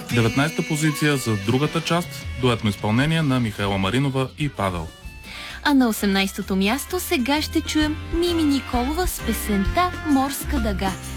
19-та позиция за другата част, дуетно изпълнение на Михаела Маринова и Павел. А на 18-то място сега ще чуем Мими Николова с песента "Морска дъга".